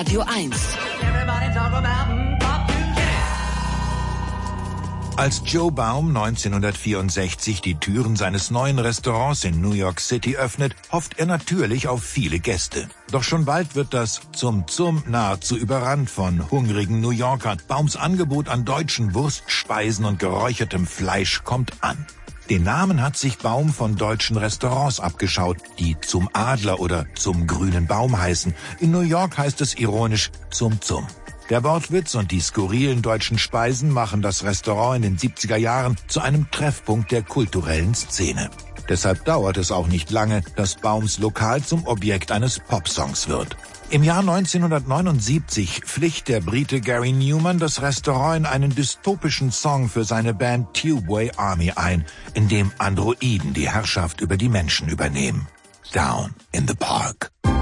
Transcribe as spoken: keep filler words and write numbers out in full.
Radio eins. Als Joe Baum neunzehnhundertvierundsechzig die Türen seines neuen Restaurants in New York City öffnet, hofft er natürlich auf viele Gäste. Doch schon bald wird das Zum Zum nahezu überrannt von hungrigen New Yorkern. Baums Angebot an deutschen Wurstspeisen und geräuchertem Fleisch kommt an. Den Namen hat sich Baum von deutschen Restaurants abgeschaut, die Zum Adler oder Zum grünen Baum heißen. In New York heißt es ironisch Zum Zum. Der Wortwitz und die skurrilen deutschen Speisen machen das Restaurant in den siebziger Jahren zu einem Treffpunkt der kulturellen Szene. Deshalb dauert es auch nicht lange, dass Baums Lokal zum Objekt eines Popsongs wird. Im Jahr neunzehnhundertneunundsiebzig pflicht der Brite Gary Newman das Restaurant in einen dystopischen Song für seine Band Tubeway Army ein, in dem Androiden die Herrschaft über die Menschen übernehmen. Down in the Park.